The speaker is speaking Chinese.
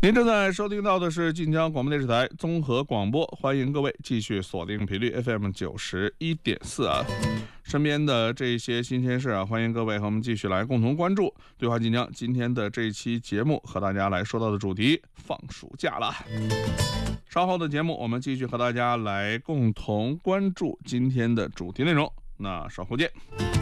您正在收听到的是晋江广播电视台综合广播，欢迎各位继续锁定频率 FM 91.4啊。身边的这些新鲜事啊，欢迎各位和我们继续来共同关注。对话晋江今天的这一期节目和大家来说到的主题，放暑假了。稍后的节目我们继续和大家来共同关注今天的主题内容，那稍后见。